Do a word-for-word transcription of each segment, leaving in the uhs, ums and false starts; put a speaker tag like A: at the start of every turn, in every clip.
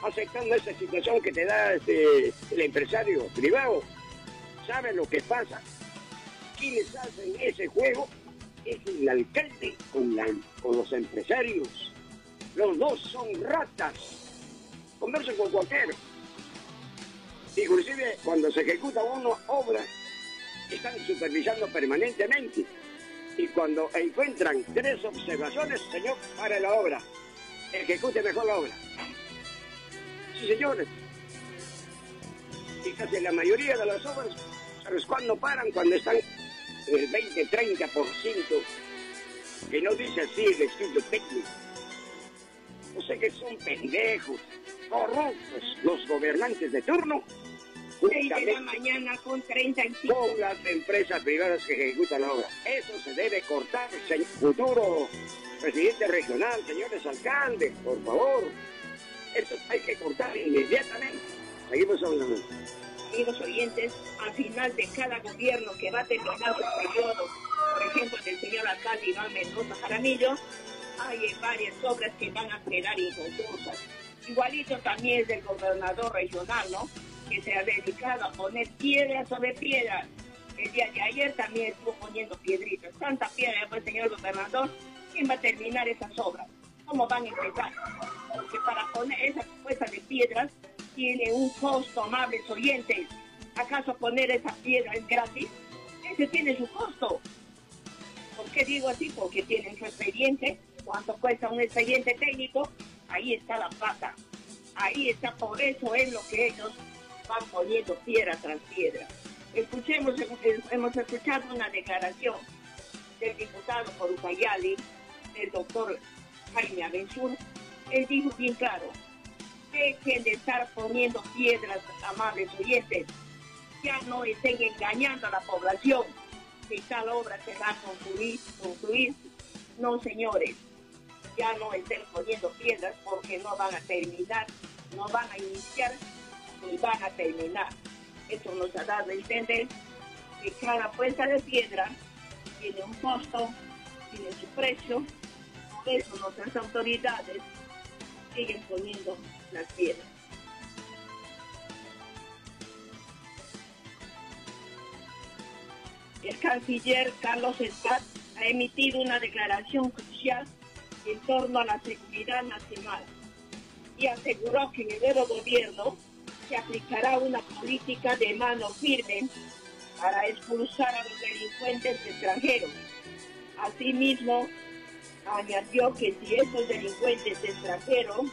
A: aceptando esta situación que te da este, el empresario privado. ¿Sabe lo que pasa? Quienes hacen ese juego es el alcalde con, la, con los empresarios. Los dos son ratas. Conversen con cualquiera. Inclusive cuando se ejecuta una obra, están supervisando permanentemente. Y cuando encuentran tres observaciones, señor, para la obra. Ejecute mejor la obra. Sí, señores. Y casi la mayoría de las obras, ¿sabes cuándo paran? Cuando están en el veinte, treinta por ciento, que no dice así el estudio técnico. O sea que son pendejos, corruptos, los gobernantes de turno.
B: seis de la mañana con treinta y cinco.
A: Son las empresas privadas que ejecutan la obra. Eso se debe cortar, señor futuro presidente regional, señores alcaldes, por favor. Eso hay que cortar inmediatamente. Seguimos hablando.
B: Amigos oyentes, al final de cada gobierno que va a terminar su periodo, por ejemplo, del señor alcalde Iván Mendoza Jaramillo, hay varias obras que van a quedar inconclusas. Igualito también es del gobernador regional, ¿no?, que se ha dedicado a poner piedra sobre piedra. El día de ayer también estuvo poniendo piedritas. Tanta piedra, pues, señor gobernador, ¿quién va a terminar esas obras? ¿Cómo van a empezar? Porque para poner esa puesta de piedras tiene un costo, amables oyentes. ¿Acaso poner esa piedra es gratis? Ese tiene su costo. ¿Por qué digo así? Porque tienen su expediente. ¿Cuánto cuesta un expediente técnico? Ahí está la plata. Ahí está, por eso es lo que ellos van poniendo piedra tras piedra. Escuchemos, hemos escuchado una declaración del diputado por Ucayali, el doctor Jaime Abensur. Él dijo bien claro: dejen de estar poniendo piedras, amables oyentes, ya no estén engañando a la población que tal obra se va a concluir, concluir. No, señores, ya no estén poniendo piedras porque no van a terminar, no van a iniciar ni van a terminar. Eso nos ha dado a entender que cada puesta de piedra tiene un costo, tiene su precio. Por eso nuestras autoridades siguen poniendo las piedras. El canciller Carlos Espat ha emitido una declaración crucial en torno a la seguridad nacional y aseguró que en el nuevo gobierno se aplicará una política de mano firme para expulsar a los delincuentes extranjeros. Asimismo, añadió que si esos delincuentes extranjeros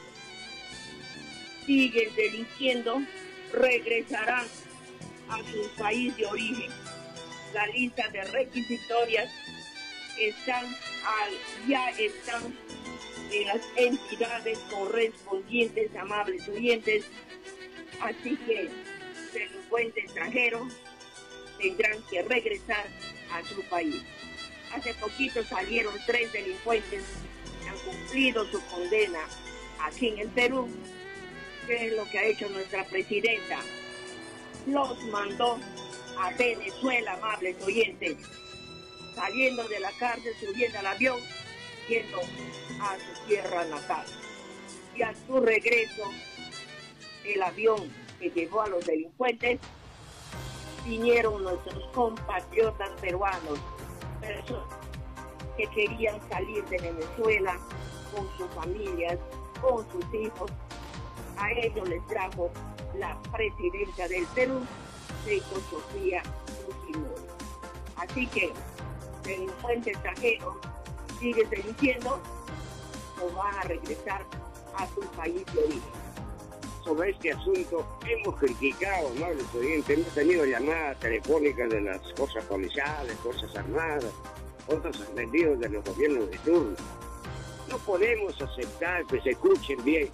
B: siguen delinquiendo, regresarán a su país de origen. La lista de requisitorias están al, ya están en las entidades correspondientes, amables oyentes. Así que delincuentes extranjeros tendrán que regresar a su país. Hace poquito salieron tres delincuentes que han cumplido su condena aquí en el Perú. ¿Qué es lo que ha hecho nuestra presidenta? Los mandó a Venezuela, amables oyentes, saliendo de la cárcel, subiendo al avión, yendo a su tierra natal. Y a su regreso, el avión que llevó a los delincuentes, vinieron nuestros compatriotas peruanos, personas que querían salir de Venezuela con sus familias, con sus hijos. A ellos les trajo la presidenta del Perú, Keiko Sofía Fujimori. Así que delincuente extranjero sigue delinquiendo, o van a regresar a su país de origen.
A: Sobre este asunto hemos criticado, ¿no?, los oyentes, hemos tenido llamadas telefónicas de las fuerzas policiales, fuerzas armadas, otros atendidos de los gobiernos de turno. No podemos aceptar que se escuchen bien.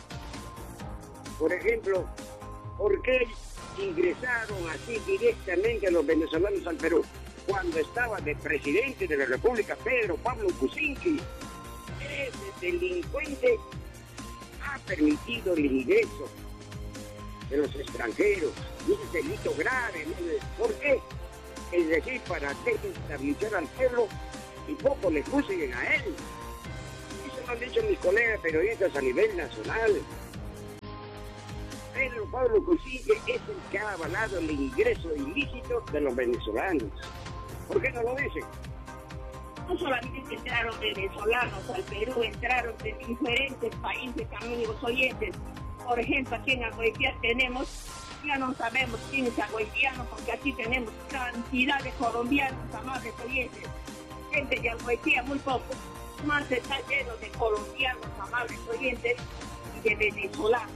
A: Por ejemplo, ¿por qué ingresaron así directamente los venezolanos al Perú cuando estaba de presidente de la República Pedro Pablo Kuczynski? Ese delincuente ha permitido el ingreso de los extranjeros, y es delito grave, ¿no? ¿Por qué? Es decir, para desestabilizar al pueblo y poco le juzguen a él. Eso lo han dicho mis colegas periodistas a nivel nacional. Pablo Kuczynski es el que ha avalado el ingreso ilícito de los venezolanos. ¿Por qué no lo dicen?
B: No solamente entraron venezolanos al Perú, entraron de diferentes países, amigos oyentes. Por ejemplo, aquí en Agüetía tenemos, ya no sabemos quién es agüetiano, porque aquí tenemos cantidad de colombianos, amables oyentes. Gente de Agüetía, muy poco. Más está lleno de colombianos, amables oyentes, y de venezolanos.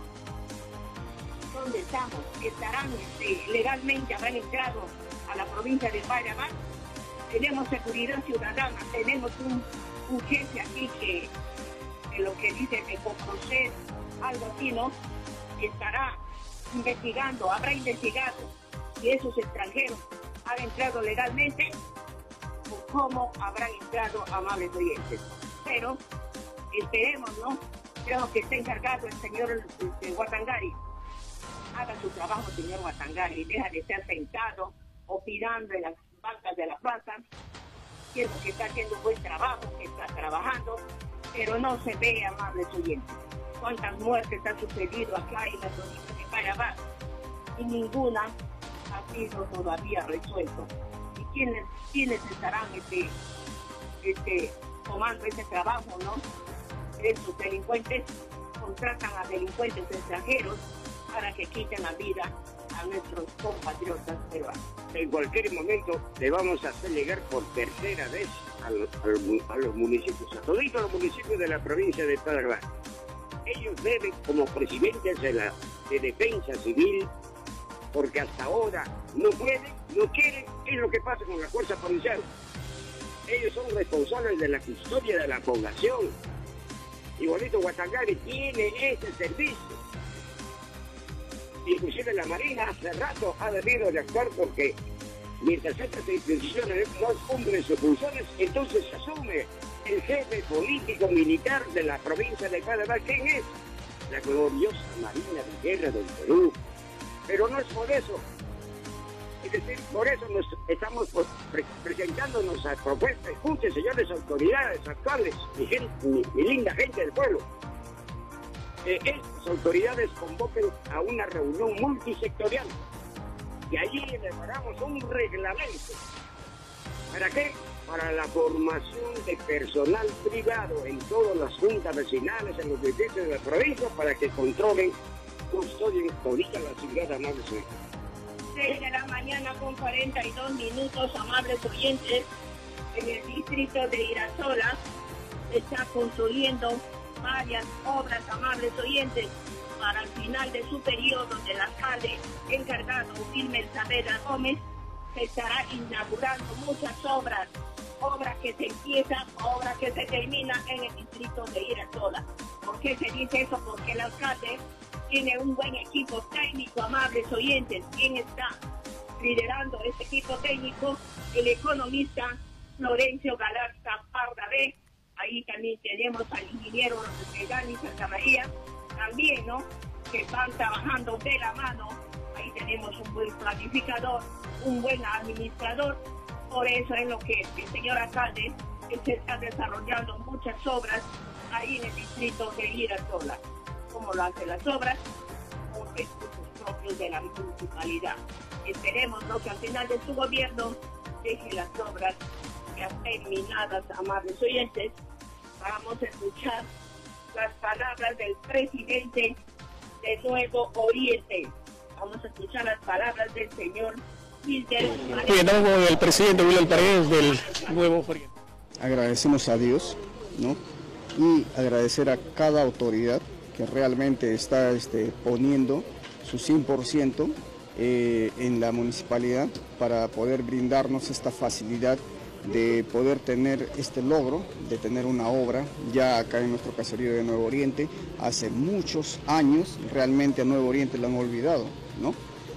B: ¿Dónde estamos? ¿Estarán este, legalmente, habrán entrado a la provincia de Bayamán? Tenemos seguridad ciudadana, tenemos un, un jefe aquí que, que lo que dice de conocer algo así, ¿no? Estará investigando, habrá investigado si esos extranjeros han entrado legalmente o cómo habrán entrado, amables oyentes. Pero esperemos, ¿no? Creo que está encargado el señor este, Watangari. Haga su trabajo, señor Watangari, deja de estar sentado opinando en las bancas de la plaza. Quiero que está haciendo un buen trabajo, que está trabajando, pero no se ve, amables oyentes. ¿Cuántas muertes han sucedido acá en la provincia de Bayamán? Y ninguna ha sido todavía resuelto. ¿Y quiénes, quiénes estarán este, este, tomando ese trabajo, no? Esos delincuentes contratan a delincuentes extranjeros para que quiten la vida a nuestros compatriotas peruanos.
A: En cualquier momento le vamos a hacer llegar por tercera vez a los, a los, a los municipios, a todos los municipios de la provincia de Panamá. Ellos deben, como presidentes de la de defensa civil, porque hasta ahora no pueden, no quieren, es lo que pasa con la fuerza policial. Ellos son responsables de la custodia de la población. Igualito Watangari tiene ese servicio. Inclusive la Marina hace rato ha debido de actuar porque mientras estas instituciones no cumplen sus funciones, entonces se asume el jefe político militar de la provincia de Panamá. ¿Quién es? La gloriosa Marina de Guerra del Perú. Pero no es por eso. Es decir, por eso nos estamos pues, pre presentándonos a propuestas. Escuchen, señores autoridades actuales, mi, gente, mi, mi linda gente del pueblo. Eh, estas autoridades convoquen a una reunión multisectorial y allí elaboramos un reglamento. ¿Para qué? Para la formación de personal privado en todas las juntas vecinales, en los distritos de la provincia, para que controlen, custodien todita la ciudad, amables oyentes.
B: seis de la mañana con cuarenta y dos minutos, amables oyentes, en el distrito de Irasola se está construyendo varias obras, amables oyentes, para el final de su periodo del alcalde encargado, Wilmer Saavedra Gómez, se estará inaugurando muchas obras, obras que se empiezan, obras que se terminan en el distrito de Irasola. ¿Por qué se dice eso? Porque el alcalde tiene un buen equipo técnico, amables oyentes. ¿Quién está liderando este equipo técnico? El economista Florencio Galarza Pardavé. Ahí también tenemos al ingeniero Gani Santa María, también, ¿no? Que van trabajando de la mano. Ahí tenemos un buen planificador, un buen administrador. Por eso es lo que el señor alcalde se está desarrollando muchas obras ahí en el distrito de Irasola. Como lo hacen las obras, con recursos propios de la municipalidad. Esperemos, ¿no?, que al final de su gobierno deje las obras ya terminadas, amables oyentes. Vamos a escuchar las palabras del presidente de Nuevo Oriente. Vamos a escuchar las palabras del señor Wilder Paredes.
C: Bien, estamos con el presidente Wilder Paredes del Nuevo Oriente.
D: Agradecemos a Dios, ¿no? Y agradecer a cada autoridad que realmente está este, poniendo su cien por ciento eh, en la municipalidad para poder brindarnos esta facilidad de poder tener este logro, de tener una obra ya acá en nuestro caserío de Nuevo Oriente. Hace muchos años realmente a Nuevo Oriente lo han olvidado, ¿no?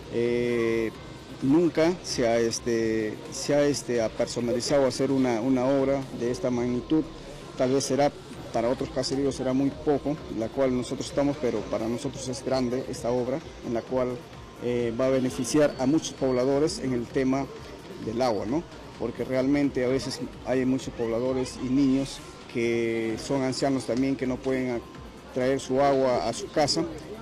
D: Eh, nunca se ha, este, se ha este, personalizado hacer una, una obra de esta magnitud. Tal vez será, para otros caseríos será muy poco, la cual nosotros estamos, pero para nosotros es grande esta obra, en la cual eh, va a beneficiar a muchos pobladores en el tema del agua, ¿no? Porque realmente a veces hay muchos pobladores y niños que son ancianos también, que no pueden traer su agua a su casa,